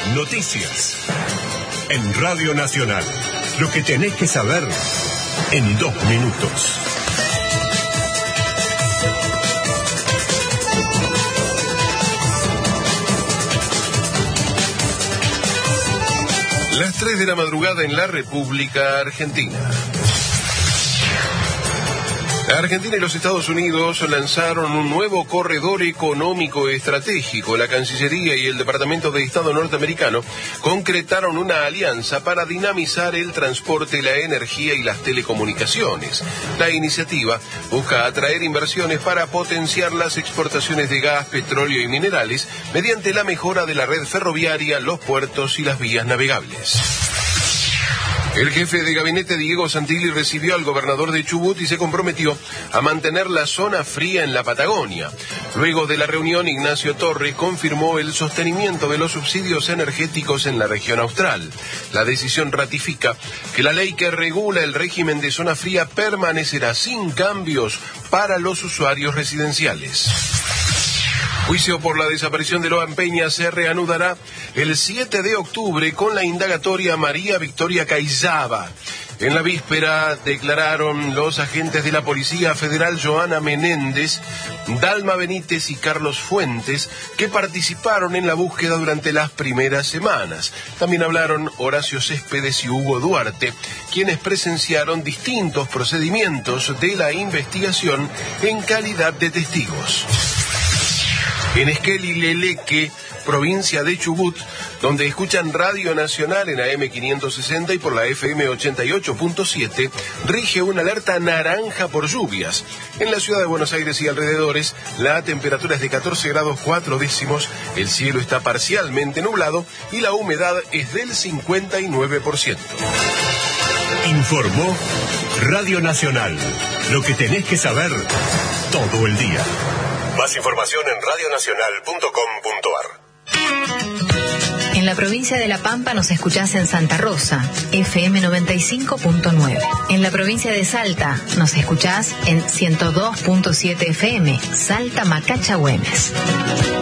Noticias. En Radio Nacional. Lo que tenés que saber en 2 minutos. Las 3 de la madrugada en la República Argentina. Argentina y los Estados Unidos lanzaron un nuevo corredor económico estratégico. La Cancillería y el Departamento de Estado norteamericano concretaron una alianza para dinamizar el transporte, la energía y las telecomunicaciones. La iniciativa busca atraer inversiones para potenciar las exportaciones de gas, petróleo y minerales mediante la mejora de la red ferroviaria, los puertos y las vías navegables. El jefe de gabinete Diego Santilli recibió al gobernador de Chubut y se comprometió a mantener la zona fría en la Patagonia. Luego de la reunión, Ignacio Torres confirmó el sostenimiento de los subsidios energéticos en la región austral. La decisión ratifica que la ley que regula el régimen de zona fría permanecerá sin cambios para los usuarios residenciales. Juicio por la desaparición de Loan Peña se reanudará el 7 de octubre con la indagatoria María Victoria Caizzaba. En la víspera declararon los agentes de la Policía Federal Joana Menéndez, Dalma Benítez y Carlos Fuentes, que participaron en la búsqueda durante las primeras semanas. También hablaron Horacio Céspedes y Hugo Duarte, quienes presenciaron distintos procedimientos de la investigación en calidad de testigos. En Esquel y Leleque, provincia de Chubut, donde escuchan Radio Nacional en AM 560 y por la FM 88.7, rige una alerta naranja por lluvias. En la ciudad de Buenos Aires y alrededores, la temperatura es de 14 grados 4 décimos, el cielo está parcialmente nublado y la humedad es del 59%. Informó Radio Nacional. Lo que tenés que saber todo el día. Más información en radionacional.com.ar. En la provincia de La Pampa nos escuchás en Santa Rosa, FM 95.9. En la provincia de Salta nos escuchás en 102.7 FM, Salta Macacha Güemes.